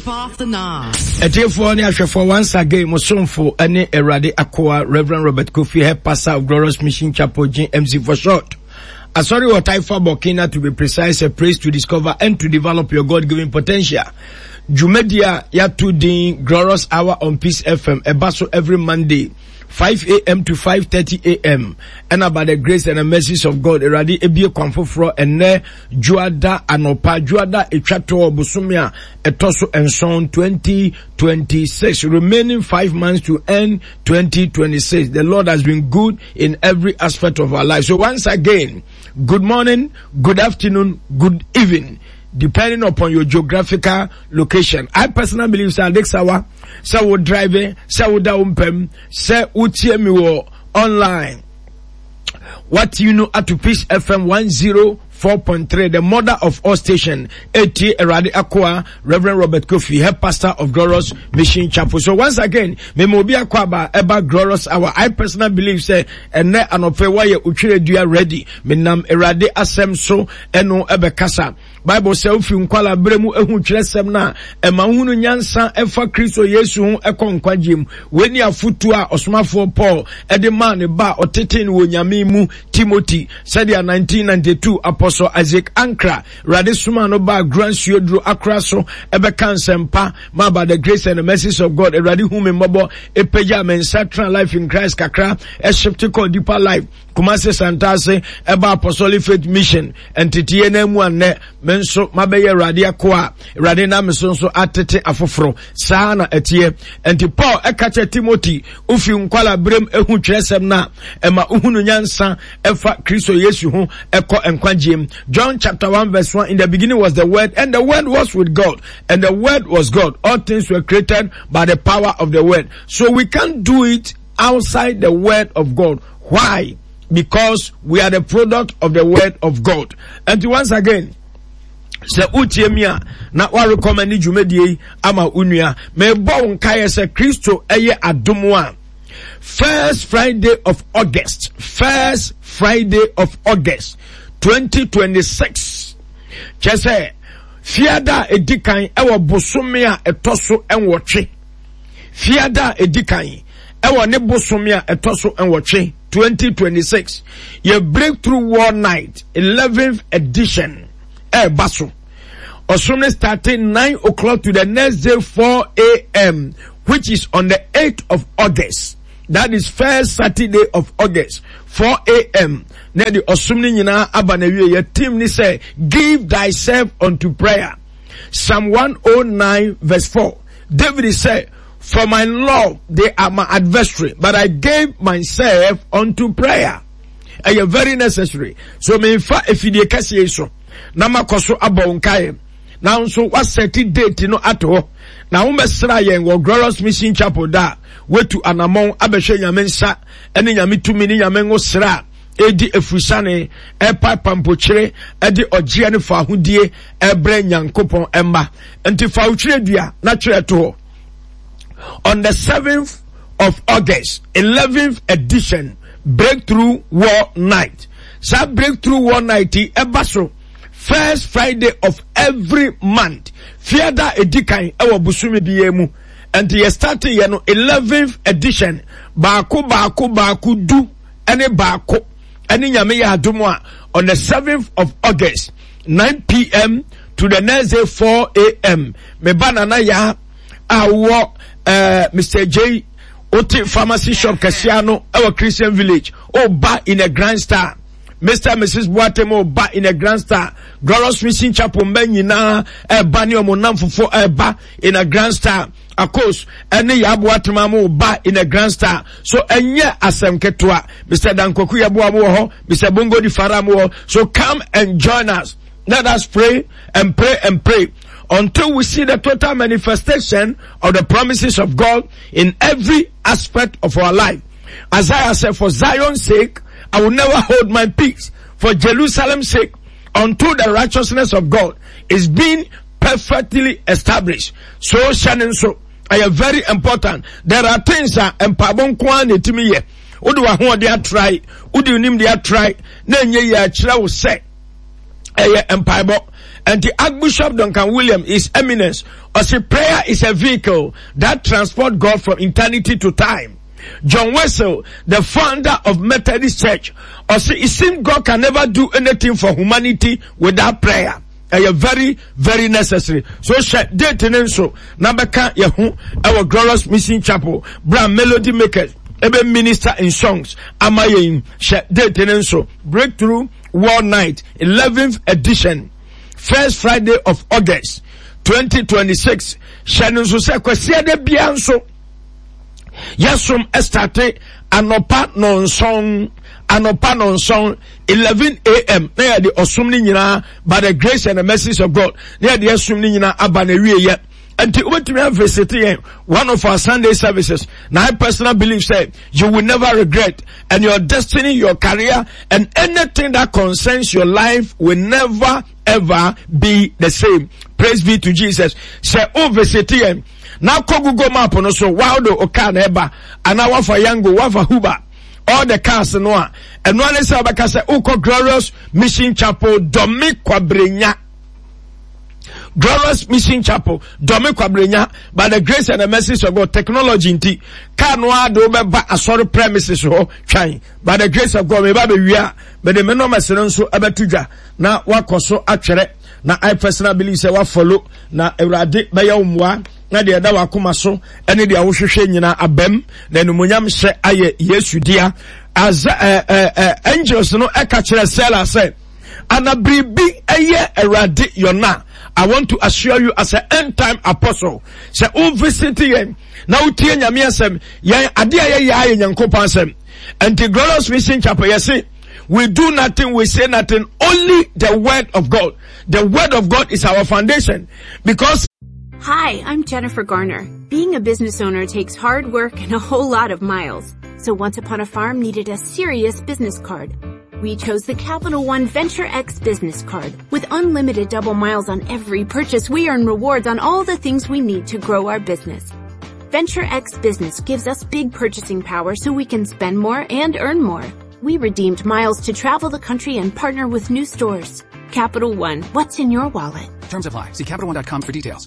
Tip off the knob. For once again, Mosomfo Ane Erade Akoa, Reverend Robert Kofi, head pastor of Glorious Mission Chapel, GMC for short. Sorry what I for Burkina to be precise, a place to discover and to develop your God-given potential. Jumedia Yatu Din Glorious Hour on Peace FM, a basso every Monday, 5 a.m. to 5:30 a.m. And about the grace and the mercies of God, Eradi Ebie Kwamfofro and ne Juada Anopa Juada Echato Busumia Etoso and Son 2026. Remaining 5 months to end 2026. The Lord has been good in every aspect of our life. So once again, good morning, good afternoon, good evening, depending upon your geographical location. I personally believe that next hour, so we drive, so we down, so we hear me online. What you know at Peace FM 104.3, the mother of all station, A.T. Erade Akwa, Reverend Robert Kofi, head pastor of Glorious Mission Chapel. So once again, Memobi Akwaba, Eba Glorious Hour. I personally believe, say, and ne anope waye uchire duya ready. Menam Erade Asem so, eno ebe kasa. Bible say ufi nkwala bremu ehu kyerɛsɛm na ɛma hunu nyansa ɛfa Kristo Yesu ho ɛkɔ nkwagye mu weni afutu a ɔsomafo Paul ɛde ma ne ba ɔtete ne wɔ Nyame mu Timothy sɛdeɛ 1992 Apostle Isaac Ankra rade suma no ba Grand Suedro Accra so ɛbɛka nsɛmpa ma by the grace and the mercies of God rade hu me mmɔbɔ ɛpagya me nsa life in Christ kakra ɛshifte kɔ deeper life Kumase Santase ɛba Apostolic Faith Mission ɛntetie na mu anɛ menso mabɛyɛ Erade Akoa Erade na me so atete afoforo saa na etie enti Paul ɛkache Timothy ufi nkwala brem ehu kyerɛsɛm na ɛma uhunu nyansa ɛfa Kristo Yesu ho ɛkɔ enkwagye. John chapter 1 verse 1, in the beginning was the word and the word was with God and the word was God. All things were created by the power of the word. So we can't do it outside the word of God. Why? Because we are the product of the word of God. And once again, se utiemia na wa recommend jumedie ama unua me bo nkae se Kristo eye adomwa. First Friday of August 2026 chese fiada edikan ewo bosome a etoso enwotwe fiada edikan ewo ne bosome a etoso enwotwe 2026 your breakthrough war night 11th edition baso Osumne starting 9 o'clock to the next day 4 a.m. which is on the 8th of August. That is first Saturday of August 4 a.m. Now the Osumne nyina abanewie your team ni say give thyself unto prayer. Psalm 109 verse 4. David said, for my love they are my adversary, but I gave myself unto prayer. And you're very necessary. So me fa efidie kase so na makoso abonkae na so what set date no ato na wo mesra yen wo Glorious Mission Chapel da wetu anamon abehwe nyame nsa ene nyame tumi ni nyame ngo sra edi efusane epa pampokyere edi ogie ne fa hodie ebre nyankopon emma enti fa utwere dua na twere to on the 7th of August 11th edition breakthrough war night. Sa breakthrough war night ebaso first Friday of every month. Fiada edikan ewo busumi biemu. And ye starting ye no 11th edition. Baako du ene baako ene nyame ya adomo on the 7th of August 9 p.m. to the next day 4 a.m. Me banana ya awo Mr. J Oti Pharmacy Shop Kasiano our Christian Village. Oh, ba in a Grand Star. Mr. and Mrs. Boatemo ba in a Grand Star. Glorious Mission Chapel Menina bani omonam fufo ba in a Grand Star. Of course, any yabuatimamo ba in a Grand Star. So enye asem ketwa. Mr. Dankoku yabuamo ho, Mr. Bongo di Faramo. So come and join us. Let us pray and pray and pray until we see the total manifestation of the promises of God in every aspect of our life. Isaiah said, for Zion's sake, I will never hold my peace. For Jerusalem's sake, until the righteousness of God is being perfectly established. So, Shannon, so, I am very important. There are things that empabon kwane timiye. Udu wa huwa dia try. Udu unim dia try. Nenye ya chila use. Eye empabo. And the Archbishop Duncan Williams, His Eminence, or say prayer is a vehicle that transports God from eternity to time. John Wesley, the founder of Methodist Church, or say it seems God can never do anything for humanity without prayer. Very, very necessary. So share date and so Nabeka Yahu, our Glorious Mission Chapel, Brand Melody Makers, Ebe Minister in Songs, Amayin, share date and so Breakthrough World Night, 11th edition, first Friday of August, 2026. Shannon so say kwesi de bianso. Yasum estate anopa non song 11 a.m. Near the osumni nyina by the grace and the mercies of God. Near the osumni nyina abanewie ye. Until we to visit one of our Sunday services. Now I personally believe say you will never regret, and your destiny, your career, and anything that concerns your life will never ever be the same. Praise be to Jesus. Say visit now Google map no so wildo okana eba and now wafa yango wafa huba all the cars no and one is abaka say uko Glorious Mission Chapel Domi Kwabrenya. Glorious Mission Chapel Domi Kwabrenya, by the grace and the mercies of God, technology inti kanwa do beba asori premises ho twan by the grace of God me ba be wia but the meno meseno so abetuja na wakoso atwere na I personally believe say wa follow na Ewurade be ya umwa na de da wakoma so ene de awohwehwe nyina abam na numonyam hye aye Yesu dia as angels no eka kire sela say anabribi eye Ewurade yona. I want to assure you as an end time apostle say o visit yen na utie nyame asem yen ade aye aye nyankopon asem and the Glorious Mission Chapel you see we do nothing, we say nothing, only the word of God. The word of God is our foundation because Hi, I'm Jennifer Garner. Being a business owner takes hard work and a whole lot of miles. So Once Upon a Farm needed a serious business card. We chose the Capital One Venture X business card. With unlimited double miles on every purchase, we earn rewards on all the things we need to grow our business. Venture X Business gives us big purchasing power so we can spend more and earn more. We redeemed miles to travel the country and partner with new stores. Capital One, what's in your wallet? Terms apply. See CapitalOne.com for details.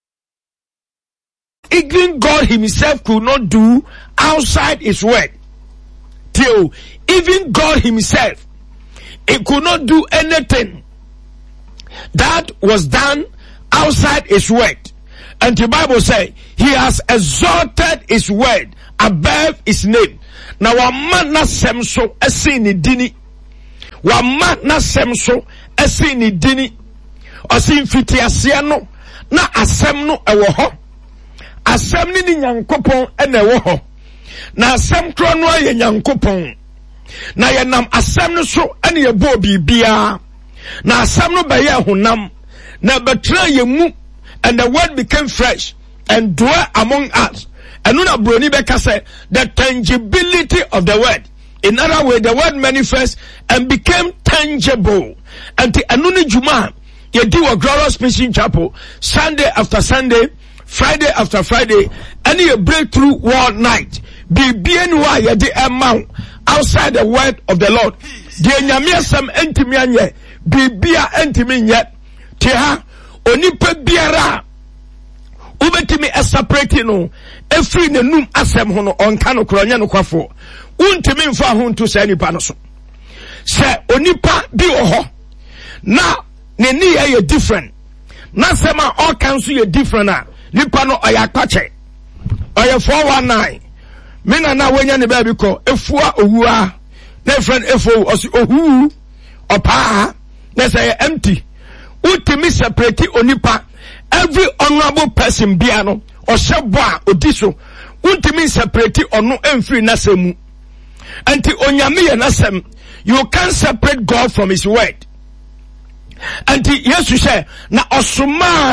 Even God himself could not do outside his word. Till even God himself, he could not do anything that was done outside his word. And the Bible says he has exalted his word above his name. Now wama na semso esi ni dini. Wama na semso esi ni dini. Osi mfiti asia no na asem no ewo ho. Asem ni nyankopon ene ewo ho. Na asem kro no ye nyankopon. Na ye nam asem no so ene ye bo bibia. Na asem no be ye honam. Na betra ye mu, and the word became fresh and dwell among us. And Nuna Broni Beka said the tangibility of the word. In other words, the word manifest and became tangible. And the Anuni Juma, you do a Glorious Mission Chapel, Sunday after Sunday, Friday after Friday, and you breakthrough world night. Be BNY ya the amount outside the word of the Lord. The Nyamia Sam Entimianye, be Bia Entiminye, Teha, Onipe Biara. Ubetimi separate no every the num asem ho no onka no kronya no kwafo untimi mfa ho nto sa nipa no so se onipa bi ho na ne ni ye different na sema all council ye different na nipa no oya kwache oya 419 me na wenya ne ba bi ko efua owua na friend efo osi ohu opa na say empty untimi separate onipa. Every honorable person biano or shabwa odiso untimi separate ono emfiri nasemu. Anti onyame ye nasem, you can't separate God from his word. Anti Yesu say na osuma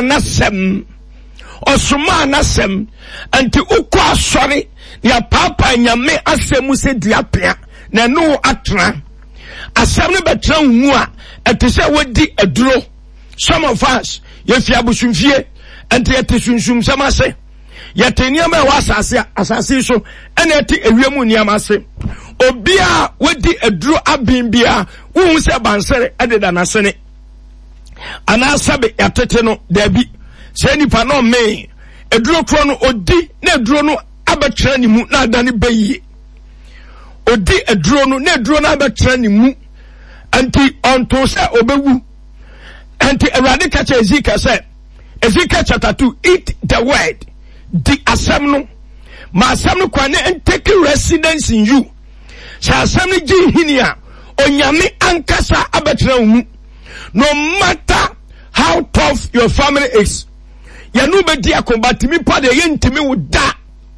nasem anti ukwa sorry ya papa nyame asemu se diapia na no atra asem no betra wu a etise wodi aduro. Some of us yefi abusumfie ente yete sunsum samase yete niama wa asase so ene ete ewiemu niama ase obia wodi aduro abin bia wu se bansere ededa nasene anasabe yatete no dabi se nipa no me eduro kro no odi na eduro no abetra ni mu na adane bayi odi eduro no na eduro no abetra ni mu anti onto se obewu anti Awurade ka che Ezekiel say Ezekiel chapter 2 eat the word the asem no ma asem no kwa ne take residence in you sha asem no gi hinia onyame ankasa abetra mu. No matter how tough your family is, yanu bedi akombati mi pa de yentimi wo da.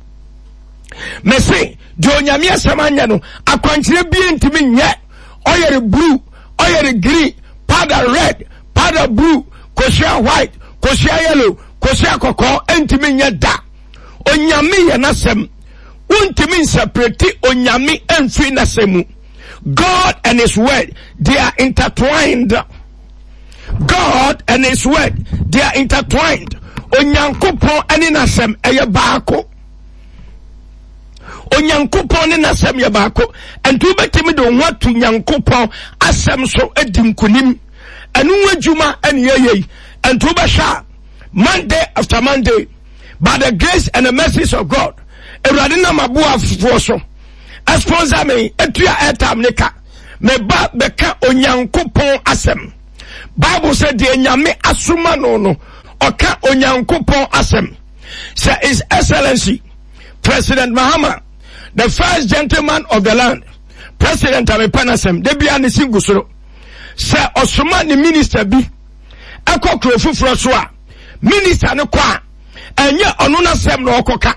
Me say, do onyame asamanya no akwankyere bi yentimi nye. Oyere blue, oyere green, powder red, powder blue, koshia white, koshia yellow, koshia koko entimi nye da. Onyame ye nasem. Untimi separate onyame emfi nasemu. God and his word, they are intertwined. God and his word, they are intertwined. Onyankopon ani nasem eye baako. Onyankopon ni nasem ye baako. Entu betimi do watu nyankopon asem so edim kunim. Enu adwuma eni yeye. Entu besha Monday after Monday by the grace and the mercies of God. Ewurade na mabua fufuo so. Sponsor me etua airtime nika. Me ba beka onyankopon asem. Bible said the nyame asuma no oka onyankopon asem. Say His Excellency President Mahama, the first gentleman of the land, President Amepanasem, de bia ne singusoro. Say osuma ni minister bi akokro fufuro so a minister ne kwa enye onu na sem no okoka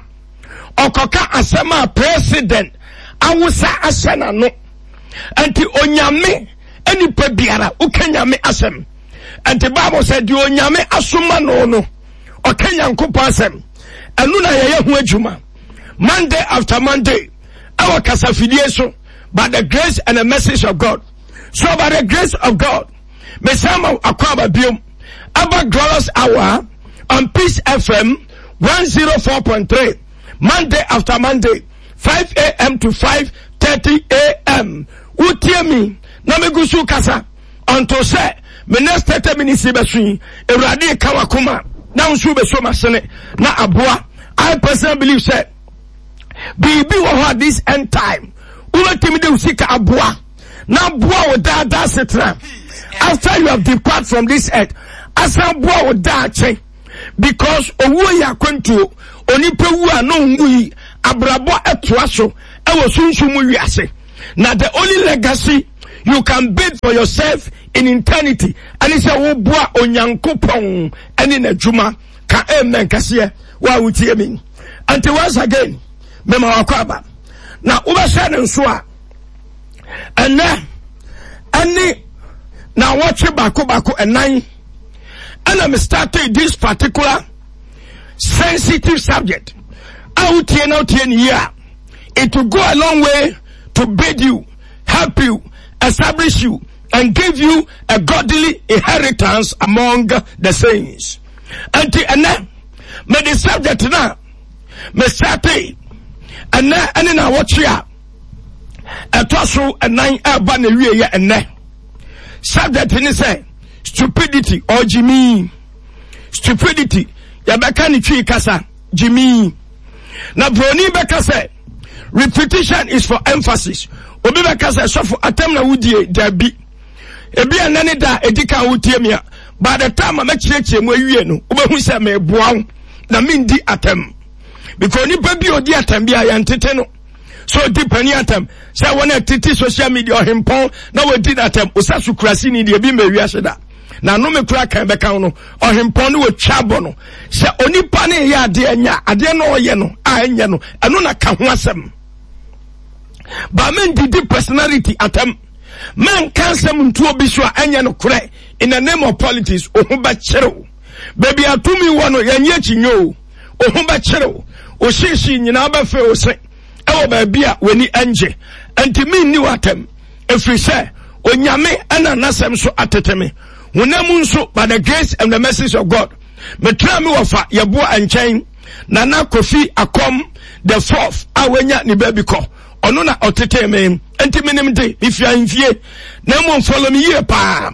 asema president awusa asena no anti onyame enipa biara ukanyame asem anti Bible said di onyame asoma no okanyankopon asem anu na yeye hu adwuma Monday after Monday our kasafidie so by the grace and the message of God. So by the grace of God me sama akwaba biom about glorious hour on Peace FM 104.3 Monday after Monday 5 a.m. to 5:30 a.m. Utiemi na megusu kasa onto say me next 30 minutes besu Ewurade kawakoma na nsu beso masene na aboa. I personally believe say bibi wo at this end time uletimi de usika aboa na aboa wo da setra after you have departed from this earth asa aboa wo da che because owo ya kwentu onipa wu ano ngui abrabo etoa so ewo sunsumu wiase. Now the only legacy you can build for yourself in eternity and it's a wobua onyankopon and in a juma ka amen kasiye wa wutie mi. Until once again mema wakwaba na ubasha nso a ene ani na watch bako enan and I'm starting this particular sensitive subject. Out here, it will go a long way to bid you, help you, establish you, and give you a godly inheritance among the saints. Until and may the subject now, may start and now watch ya. A tosso and 9 urban area and subject in say stupidity or Jimmy. Stupidity. Yabakani chi kasa Jimmy. Na broni beka say repetition is for emphasis. Obi beka say so for atem na wudie dabi. Ebi anane da edika wutie me by the time I make mu awie no obehu say me boa na mindi atem. Because ni baby odi atem bia ya ntete no. So di pani atem say wona titi social media ohempon na wodi atem osasu kurasi ni de bi mawia seda. Na no me kura kan beka no ohempon no we twabo no se onipa ne ya ade anya ade no oye no a anya no eno na ka ho asem ba men didi personality atam men kansem ntu obi so anya no kura in the name of politics ohun ba kyereo baby atumi wo no yanye kinyo ohun ba kyereo o shishi nyina ba fe o se ewo ba bia weni anje antimi ni watam efri se onyame ana nasem so ateteme Unamunso by the grace and the message of God. Metrami wafa yabu anchain nana kofi akom the fourth awenya ni baby ko onuna otete me enti minim de if you are in fear na mo follow me here pa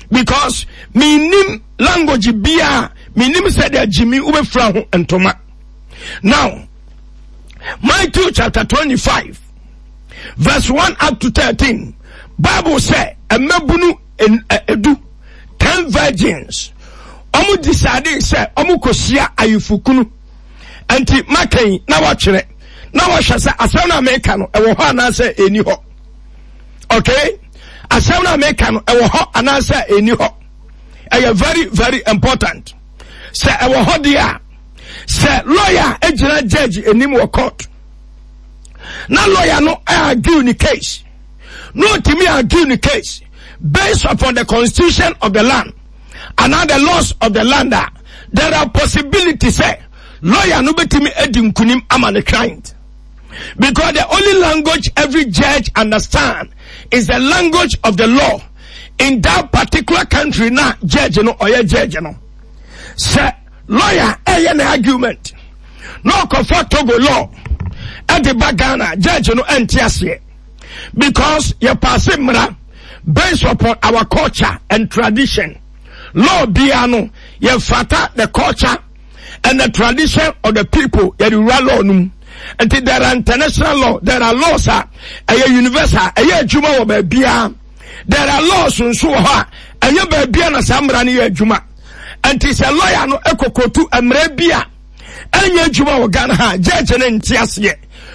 because minim language bia minim said that Jimmy ubefra ho entoma. Now Matthew chapter 25 verse 1 up to 13, Bible say emebunu edu 10 virgins omu decide say omu kosia ayifukunu anti makan na wachire na wahwe say asem na America no ewo ho anase eni ho. Okay, asem na America no ewo ho anase eni ho. Eye very very important. Say ewo ho dia say lawyer ejina judge enim wo court. Na lawyer no argue the case. No timi argue the case based upon the constitution of the land and now the laws of the land. There are possibilities say lawyer no betimi edi nkunim ama the client. Because the only language every judge understand is the language of the law in that particular country. Now judge no or judge no. Say lawyer an argument. No comfort Togo law. At the Bagana, judge no entiasie. Because you pass mra based upon our culture and tradition. Law biano, you fata the culture and the tradition of the people, you law num. And there are international law, there are laws, a universal, a juma bia. There are laws on suha, and you bia na samrani juma. And tis a lawyer no ekokotu amrebia. And ye juma wagana ha, judge and entiasie.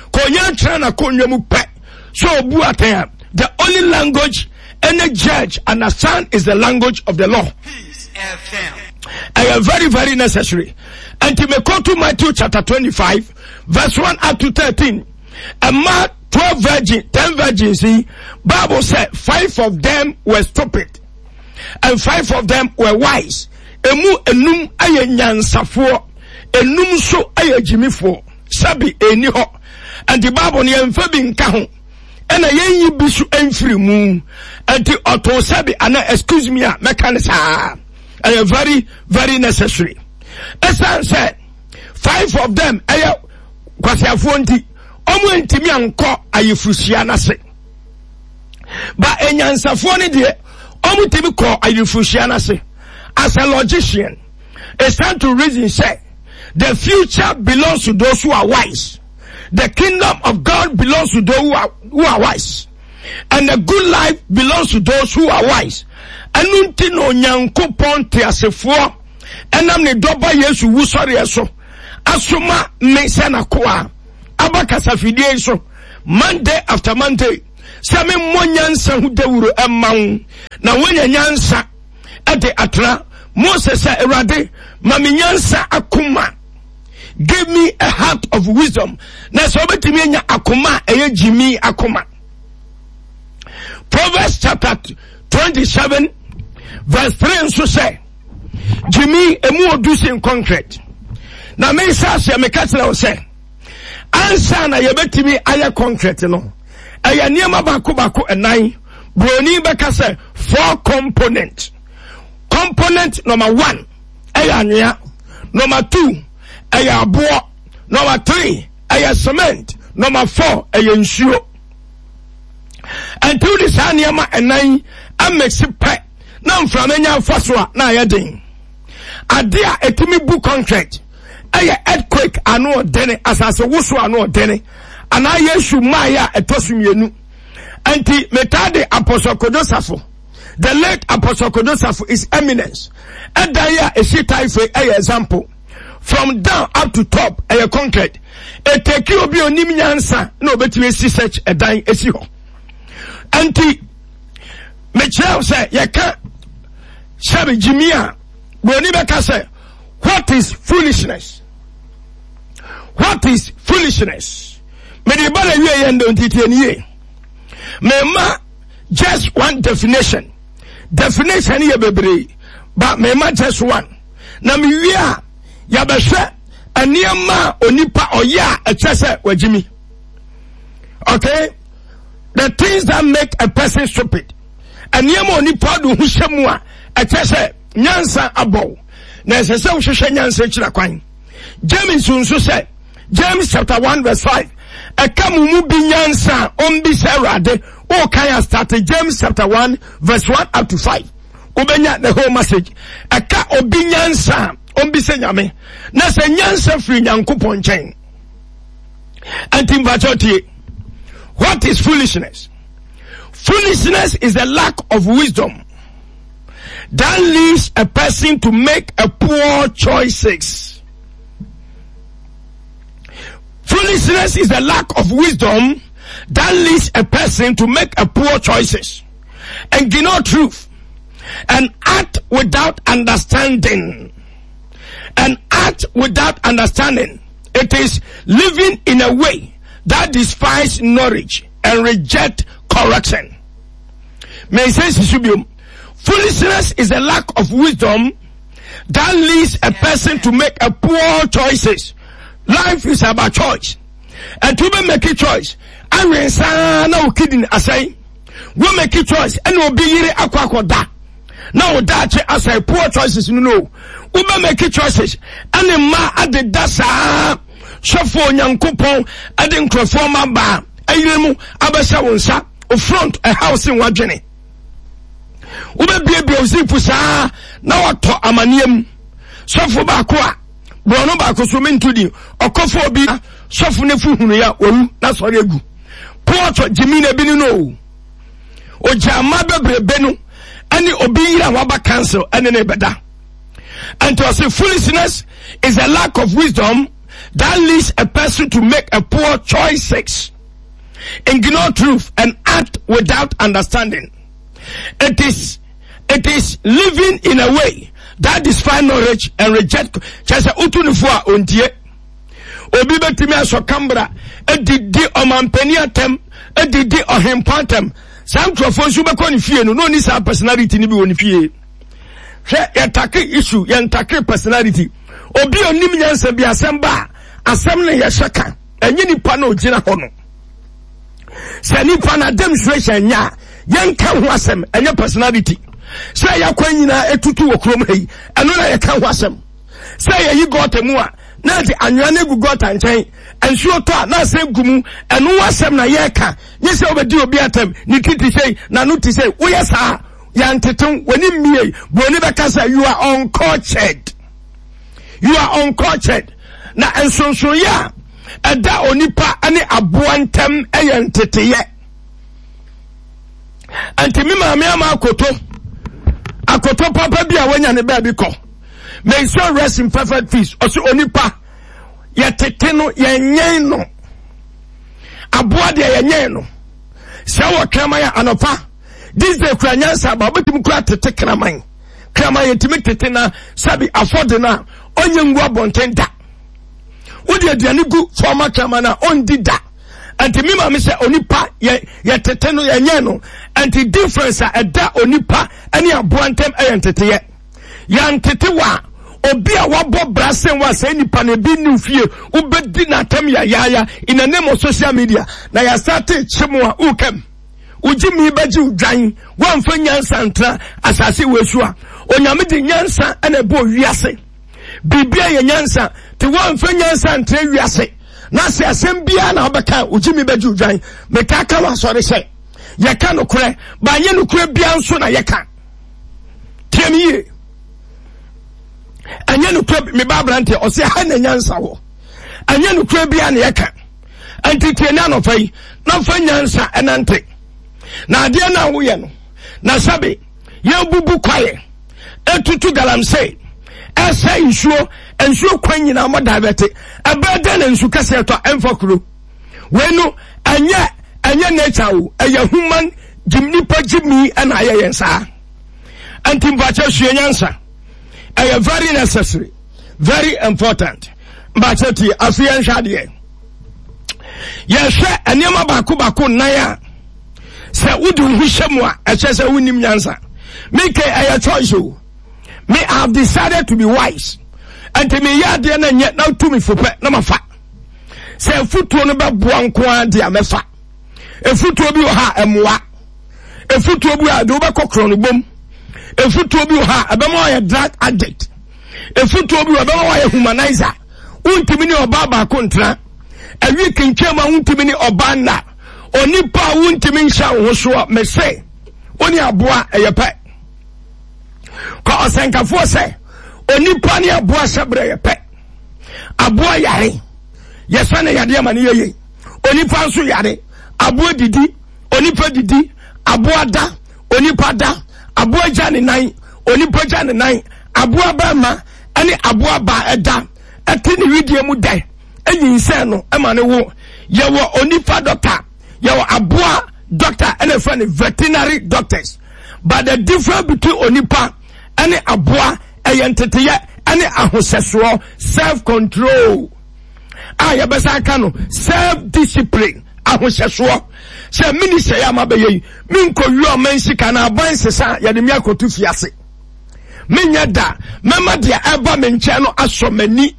So the only language any judge understand is the language of the law. And very very necessary. And to go to Matthew chapter 25 verse 1 up to 13. And Mark 10 virgins, see, Bible said 5 of them were stupid and 5 of them were wise. Emu enum aye nyansafo, enum so aye jimifo, sabi eni ho. And the Bible ni emfa bi nka ho. Ena yenyi bisu emfiri mu. And the auto sabi ana excuse me meka ne saa. And very very necessary. Esan said 5 of them aye kwasiafo nti omu ntimi anko ayefusia na se. Ba enyansafo ne de omu timi ko ayefusia na se. As a logician, it's time to reason say the future belongs to those who are wise. The kingdom of God belongs to those who are wise. And the good life belongs to those who are wise. Anunti no nyankopon te asefo enam ne doba Yesu wusori eso asoma me sana kwa abakasa fidie so Monday after Monday same monyansa hu dawuro emma na wonya nyansa ade atra Moses said erade maminyansa akuma. Give me a heart of wisdom. Na so betimi enya akoma eye jimi akoma. Proverbs chapter 27 verse 3 nso say jimi emu odusi in concrete. Na me say me katla o say ansa na ye betimi aye concrete no. Aya niema bako enan broni beka say 4 components. Component number 1 aya anwea. Number 2 aya abo. Number 3 aya cement. Number 4 aya nsuo. Until this anema enan amexi pe na mframenya afaswa na aya den. Adia etimi bu concrete aya earthquake ano dene asase woso ano dene ana yesu maya etosumienu. Anti metade Apostle Kodosafo. The late Apostle Kodosafo is eminence. And there is a type for a example. From down up to top, a concrete. A take you be on Nimiansa, no, but you see such a dying as you. Auntie Michelle said, ya can't Shabby Jimia. Bonibeka said, what is foolishness? What is foolishness? Medibala ye and don't it ye. Mema just one definition. Definition here bebre, but mema just one. Na miwia ya beshe aniyama onipa oya echese wajimi. Okay, the things that make a person stupid. Aniyama onipa du hushemua echese nyansa abo. Na esese usheshe nyansa echira kwany. James unso say, James chapter 1 verse 5. Ekamumu binyansa ombi serade. O kaya started James chapter 1 verse 1 up to 5. ubenya the whole message. Aka obinyansa ombise nyame. Na se nyansa free Nyankopɔn nkyɛn. Anti what is foolishness? Foolishness is a lack of wisdom that leads a person to make a poor choices. Foolishness is a lack of wisdom that leads a person to make a poor choices and ignore truth and act without understanding. And act without understanding. It is living in a way that despises knowledge and reject correction. Foolishness is a lack of wisdom that leads a person to make a poor choices. Life is about choice. And to make a choice, I will say, no kidding, I say, we make a choice and we'll be here da. Now that I say poor choices, no. We make a choices and the ma at the dasa shafo Nyankopɔn adin krofoma ba ayiremu abasha wonsa o front a house in wadwene. We be ozipu saa na wato amaniem shafo ba ko a brono ba ko so mentudi okofo bi shafo ne fuhunu ya owu na sori egu poor jimina bi no o jama bebrebe no ani obi yira waba cancel ene ne beda. And to say foolishness is a lack of wisdom that leads a person to make a poor choices, ignore truth and act without understanding. It is living in a way that despises knowledge and reject. Chasa utunifua ontie. Obi betimi aso kambra edidi omampani atem edidi ohempantem. Sam trofo su be koni fie no ni sa personality ni bi woni fie. Yantake issue, yantake personality. Obi onim nyansa bi asemba, asem ne yeshaka. Enye nipa na ogina hono. Se nipa na demonstration nya, yanka ho asem, enye personality. Se yakwa nyina etutu wo krom hei, eno na yaka ho asem. Se yeyi got mu a, na di anwane gu got anchen, ensuo to a na se gumu, eno asem na yeka. Nye se obedi obi atem, ni titi sei, na no ti sei, woyɛ saa. Yantetum when you me boni bekasa you are uncultured. You are uncultured. Na ensonso ya eda onipa ane aboantem eyenteteye. Anti mi maame ama akoto papa bi a wanya ne ba bi ko. May so rest in perfect peace. Osi onipa yetete no yenyen no. Aboa de yenyen no. Se wo krama ya anopa. This day kranyansa ba betim kura tete kraman yetimi tete na sabi afford na onye ngwa bonten da wodi aduane gu former kraman na ondi da anti mima me se onipa ye tete no yenye no anti difference a eda onipa ani aboantem ayentete ye yantete wa obi a wabo brasen wa say nipa na bi nu fie ubedi na tem ya in the name of social media na ya start chemu a ukem ujimi baji udwan wamfa nyansa ntra asase wesua onyame de nyansa ene bo wiase bibia ye nyansa te wamfa nyansa ntra wiase na se asem bia na obeka ujimi baji udwan meka ka wasore se ye ka no kure ba nye no kure bia nso na ye ka tiemie anya no kure me babrante o se ha na nyansa wo anya no kure bia na ye ka antiti na no fai na fa nyansa enante na ade na woye no na sabe ye bubu kwaye etutu galamse esa ensuo kwanyina mo dabete abada na nsu kase to emfakuro wenu anya nature wo aya human jimnipa jimi na aye yensa antimbacha suenyansa aya very necessary, very important. Mbachati afian shadie yehwe enema bako nan ya se wudu hwehemu a eche se wunim nyansa make a choice. Me I have decided to be wise and me ya de na nye na to me fope na mafa se futuo no be boa nko a de amefa efutuo bi ha emoa efutuo bi a de obekokro no bom efutuo bi ha abema ya drug addict efutuo bi abema ya humanizer untimi ni oba ba kontra awi kenchema untimi ni oba na onipa untimi nsha wo so me se oni aboa eyepe Ko osenkafo se onipa ne aboa sebre ye pe. Aboa yare. Yesa ne yade ma ne yeye. Onipa nso yare. Aboa didi, onipa didi, aboa da, onipa da, aboa jane nan, onipa jane nan, aboa ba ma, ane aboa ba eda, etini widie mu dai, enyi no, ema ne wo, yewo onipa doctor, yewo aboa doctor, ene friend veterinary doctors, but the difference between onipa, ane aboa, entity ane ahosesuo, self-control, yabesa kano, self-discipline, ahosesuo, se minister ya mabeye minko yo mensika na aban sesa ya de mi akotu fiase menya da mema dia eba menche no asomani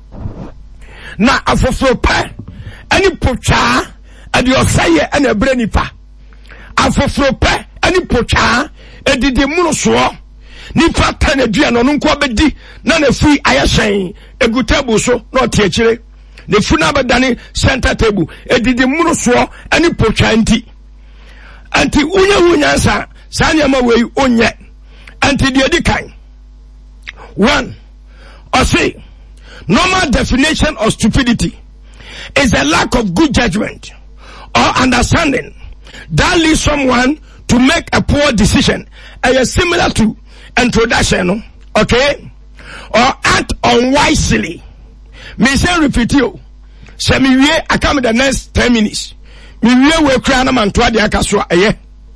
na afoforo pa ani potwa ade osaye ana ebre nipa afoforo pa ani potwa edide munu so nipa tane dua no nko bedi na na fi ayehyen egutable so na otiechire the funa badani center table edidi munu so ani potwa anti unyansa sanya ma wei onye anti de edikan 1 or say normal definition of stupidity is a lack of good judgment or understanding that leads someone to make a poor decision similar to introduction, okay, or act unwisely. Me say repeat you. Say me wie I come the next 10 minutes. Me wie we kra na man to ade akaso aye.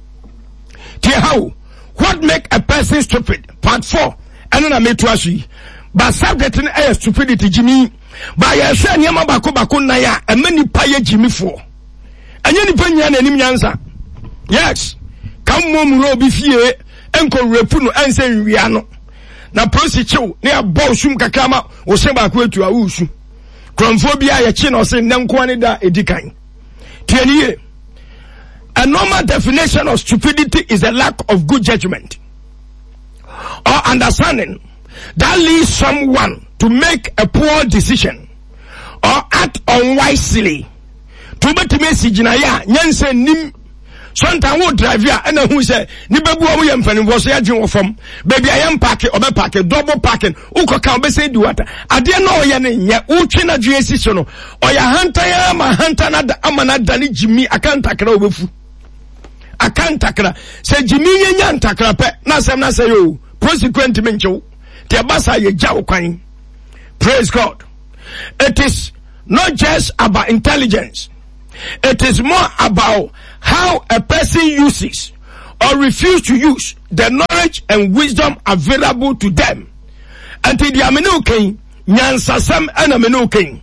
Tie how what make a person stupid? Part 4. Eno na me to asu. But subject na stupidity jimi. Ba ye hwe niam bako na ya emani pa ye jimi fo. Anya ni pa nya na nim nyansa. Yes. Kam mom ro bi fie enko repu no ense nwia no. Na prosecution na abo sum kakama wo se ba ko atu a wo su. Kromphobia ye chi no se nenko ne da edikan. Tieniye. A normal definition of stupidity is a lack of good judgment or understanding that leads someone to make a poor decision or act unwisely. To betime sigina ya nyanse nim sometimes wo drive ya and who say ni bebu wo yem fani wo so ya dwen wo fam baby ayam park obe park double parking uko ka obe say duata ade na oye ne nya utwe na dwe si so no oya hanta ya ma hanta na da amana dani jimi akanta kra obefu akanta kra se jimi nya ntakra pe na sem na say yo consequent mencho te basa ye jaw kwan. Praise God. It is not just about intelligence. It is more about how a person uses or refuses to use the knowledge and wisdom available to them. Until the amenoking, nyansasam and amenoking.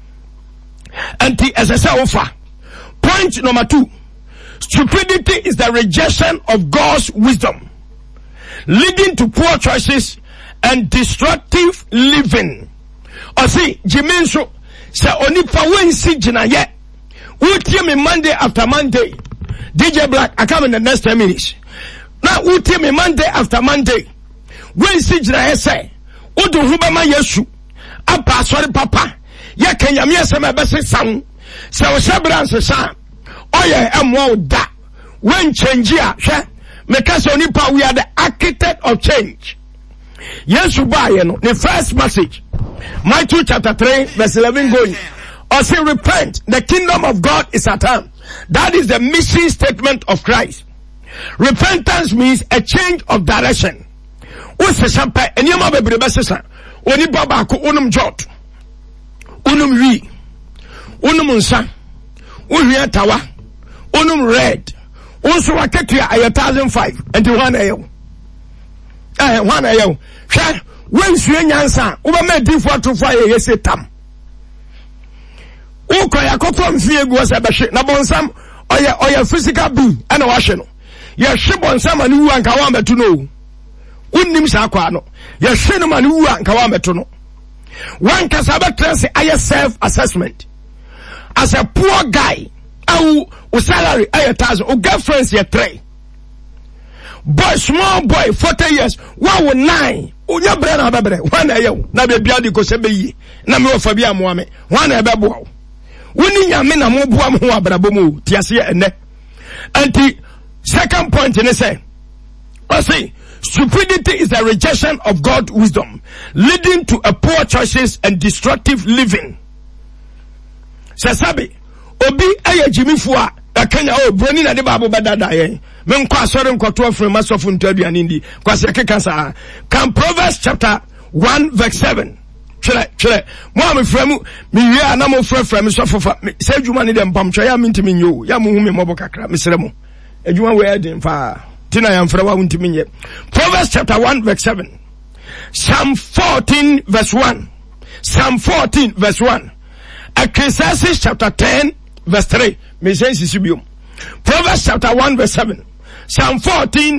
Until as I say offer. Point number 2. Stupidity is the rejection of God's wisdom, leading to poor choices and destructive living. Or see, Jimenso, say onipa wensi jina ye. Utie me Monday after Monday. DJ Black, I come in the next 10 minutes. Now, utie me Monday after Monday. Wensi jina ye say, Udu hubama yesu. Apa sorry papa. Ye kenya miye se me besi sang. Se o sebran se sang. Oye emwa da. When change ya, she. Because onipa we are the architect of change. Yesu ba ye no. The first message. Matthew chapter 3 verse 11 going. Or say repent, the kingdom of God is at hand. That is the mission statement of Christ. Repentance means a change of direction. Useshampa enyama bebrebe sesa. Oni baba ko unum jot. Unum wi. Unum nsa. Uhia tawa. Unum red. Unso waketua 1005 and one ayo. One ayo. Hwe when suye nyansa, uba me di for to fire yese tam. Uko ya kofa mfie gu ose behwe na bonsam oya physical being ana wahwe no. Ye hwe bonsam ani wu anka wa metu no. Unnim sa kwa no. Ye hwe no mani wu anka wa metu no. One kasa betrese aye self assessment. As a poor guy, au salary aye 1,000, o girlfriends ye 3. Boy, small boy, 40 years, 9. Unya brana bebre, wana yew, na bebia di ko sebe yi, na me ofa bia mo ame, wana ebe bo. Woni nyame na mo bo am ho abrabo mo, tiase ene. Anti second point ne say, I say Stupidity is a rejection of God's wisdom, leading to a poor choices and destructive living. Sasabi, obi aye Jimmy Fua, a Kenya broni na de babu badada ye. Men kwa sore nkoto frame masofu ntadu anindi. Kwa seke kansa. Can Proverbs chapter 1 verse 7. Chile. Mo am frame mi wie ana mo frame so fofa. Se adwuma ne dem pam ya mintimi nyo. Ya mo hu me mobo kakra mesere mo. Adwuma we edin fa. Tina ya mfra wa untimi nye. Proverbs chapter 1 verse 7. Psalm 14 verse 1. Psalm 14 verse 1. Ecclesiastes chapter 10 verse 3. Me say sisibium. Proverbs chapter 1 verse 7. Psalm 14